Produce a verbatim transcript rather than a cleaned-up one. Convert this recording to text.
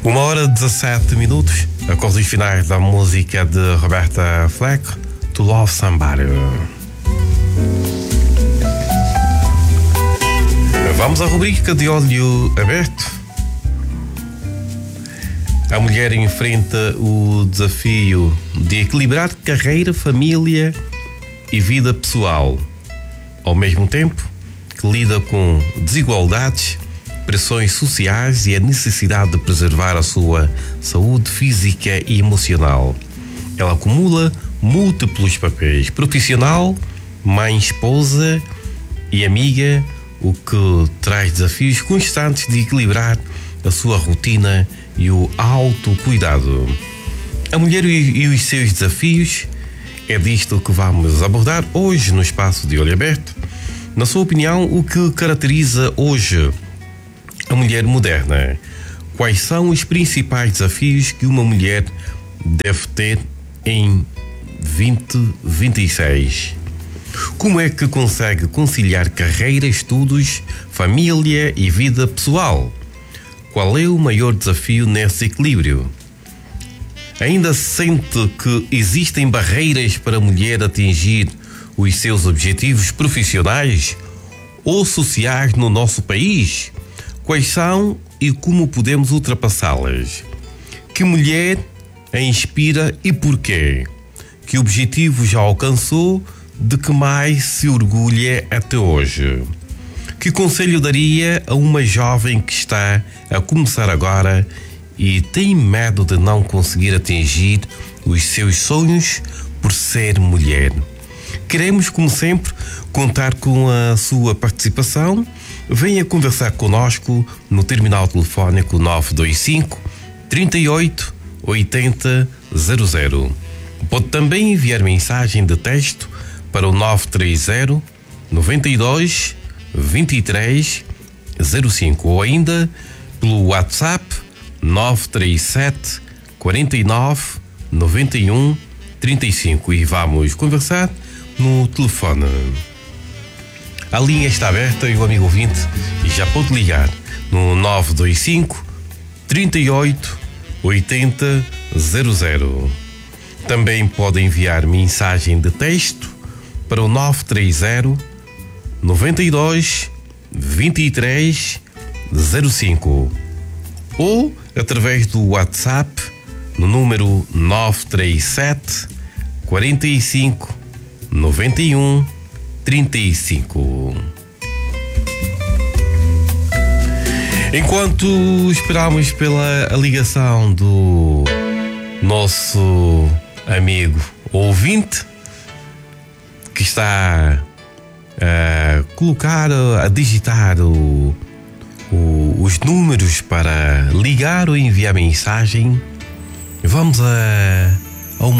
Uma hora e dezassete minutos, acordes finais da música de Roberta Fleck, To Love Somebody. Vamos à rubrica de Olho Aberto. A mulher enfrenta o desafio de equilibrar carreira, família e vida pessoal, ao mesmo tempo que lida com desigualdades, pressões sociais e a necessidade de preservar a sua saúde física e emocional. Ela acumula múltiplos papéis: profissional, mãe, esposa e amiga, o que traz desafios constantes de equilibrar a sua rotina e o autocuidado. A mulher e os seus desafios é disto que vamos abordar hoje no Espaço de Olho Aberto. Na sua opinião, o que caracteriza hoje a mulher moderna? Quais são os principais desafios que uma mulher deve ter em vinte vinte e seis? Como é que consegue conciliar carreira, estudos, família e vida pessoal? Qual é o maior desafio nesse equilíbrio? Ainda sente que existem barreiras para a mulher atingir os seus objetivos profissionais ou sociais no nosso país? Quais são e como podemos ultrapassá-las? Que mulher a inspira e porquê? Que objetivo já alcançou? De que mais se orgulha até hoje? Que conselho daria a uma jovem que está a começar agora e tem medo de não conseguir atingir os seus sonhos por ser mulher? Queremos, como sempre, contar com a sua participação. Venha conversar connosco no terminal telefónico nove dois cinco, trinta e oito, oitenta, zero zero. Pode também enviar mensagem de texto para o nove três zero, noventa e dois, vinte e três, zero cinco ou ainda pelo WhatsApp nove três sete, quarenta e nove, noventa e um, trinta e cinco e vamos conversar no telefone. A linha está aberta e o amigo ouvinte já pode ligar no nove dois cinco, trinta e oito, oitenta, zero zero. Também pode enviar mensagem de texto para o nove três zero, noventa e dois, vinte e três, zero cinco ou através do WhatsApp no número nove três sete, quarenta e cinco, noventa e um, trinta e cinco. Enquanto esperamos pela ligação do nosso amigo ouvinte que está a colocar, a digitar o, o, os números para ligar ou enviar mensagem, vamos a